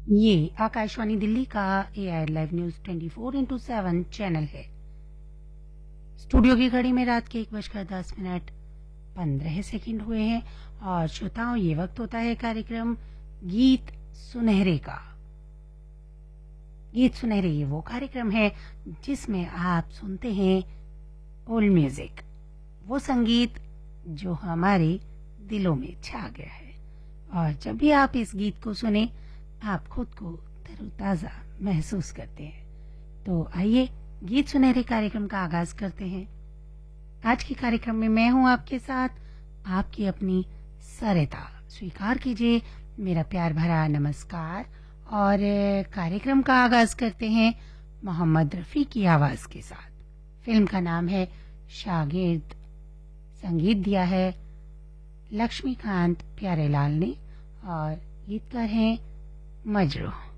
ये आकाशवाणी दिल्ली का AI live news 24/7 channel है। स्टूडियो की घड़ी में रात के 1:10 हुए हैं और श्रोताओं ये वक्त होता है कार्यक्रम गीत सुनहरे का। गीत सुनहरे ये वो कार्यक्रम है जिसमें आप सुनते हैं ओल्ड म्यूजिक, वो संगीत जो हमारे दिलों में छा गया है। और जब भी आप इस गीत को सुने आप खुद को तरोताजा महसूस करते हैं। तो आइए गीत सुनहरे कार्यक्रम का आगाज करते हैं। आज के कार्यक्रम में मैं हूं आपके साथ, आपकी अपनी सरिता। स्वीकार कीजिए मेरा प्यार भरा नमस्कार। और कार्यक्रम का आगाज करते हैं मोहम्मद रफी की आवाज के साथ। फिल्म का नाम है शागिर्द। संगीत दिया है लक्ष्मीकांत प्यारेलाल ने और गीतकार हैं मजरूह।